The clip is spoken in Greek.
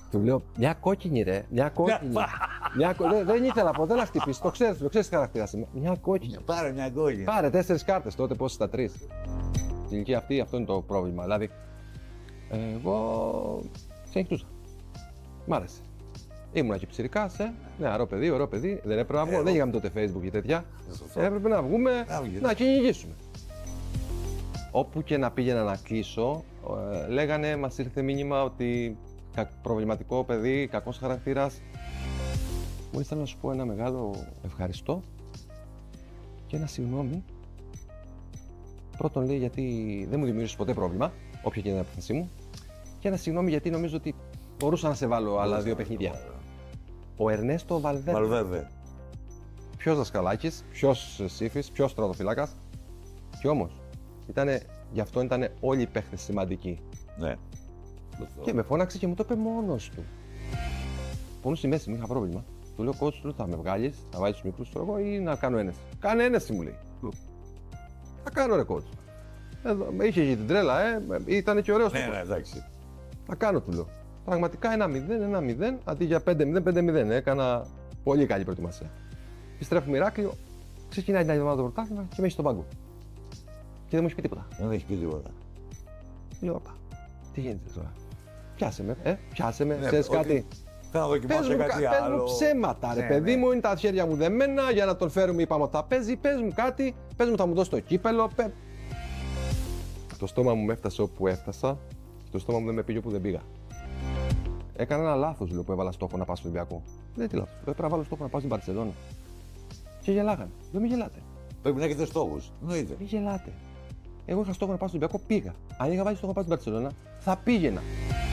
Του λέω, μια κόκκινη ρε, μια κόκκινη. Δεν ήθελα ποτέ να χτυπήσει, το ξέρεις τι χαρακτήρα είμαι. Μια κόκκινη. Πάρε μια κόκκινη. Πάρε 4 κάρτες τότε, πόσες στα 3. Στην ηλικία αυτή, αυτό είναι το πρόβλημα. Δηλαδή, εγώ ξενυχτούσα. Μ' άρεσε. Ήμουνα και ψηρικάς, νεαρό παιδί, ωραίο παιδί. Δεν έπρεπε να βγω, δεν είχαμε τότε Facebook και τέτοια. Έπρεπε να βγούμε, να κυνηγήσουμε. Όπου και να πήγαινα να κλείσω, λέγανε, μας ήρθε μήνυμα ότι προβληματικό παιδί, κακός χαρακτήρας. Μου ήθελα να σου πω ένα μεγάλο ευχαριστώ και ένα συγγνώμη. Πρώτον λέει γιατί δεν μου δημιούργησες ποτέ πρόβλημα, όποια και είναι η απόφασή μου. Και ένα συγγνώμη γιατί νομίζω ότι μπορούσα να σε βάλω άλλα 2 παιχνίδια. Ο Ερνέστο Βαλβέρδε. Ποιος δασκαλάκης, ποιος σύφης, ποιος στρατοφυλάκας. Κι όμως, γι' αυτό ήταν όλοι οι παίχτες σημαντικοί. Ναι. Και με φώναξε και μου το είπε μόνος του. Πόνου στη μέση μου είχα πρόβλημα. Του λέω, coach, του θα με βγάλεις, θα βάλεις τους μικρούς εγώ ή να κάνω ένεση. Κάνε ένεση, μου λέει. Θα κάνω ρε coach. Είχε γίνει την τρέλα, ήταν και ωραίος. Ναι, εντάξει. Θα κάνω, του λέω. Πραγματικά 1-0, αντί για 5-0, 5-0. Έκανα πολύ καλή προετοιμασία. Επιστρέφουμε Ηράκλειο, ξεκινάει την άλλη εβδομάδα το πρωτάθλημα και με έχει στον πάγκο. Και δεν μου έχει πει τίποτα. Δεν έχει πει τίποτα. Λέω, απα, τι γίνεται τώρα. Πιάσε με, Ναι, ξέρεις κάτι. Θα δοκιμάσω κάτι άλλο. Πες μου ψέματα, ρε παιδί μου, είναι τα χέρια μου δεμένα. Για να τον φέρουμε, είπαμε ότι θα παίζει. Πες μου κάτι, πες μου θα μου δώσει το κύπελο. Το στόμα μου με έφτασε όπου έφτασα, το στόμα μου δεν με πήγε όπου δεν πήγα. Έκανα ένα λάθος, λέω, που έβαλα στόχο να πάω στο Ολυμπιακό. Δεν τι λάθος. Έπρεπε να βάλω στόχο να πάω στην Μπαρσελόνα. Και γελάγανε. Δεν με γελάτε. Πρέπει να έχετε στόχους. Εννοείται. Μην γελάτε. Εγώ είχα στόχο να πάω στο Ολυμπιακό, πήγα. Αν είχα βάλει στόχο να πάω στην Μπαρσελόνα, θα πήγαινα.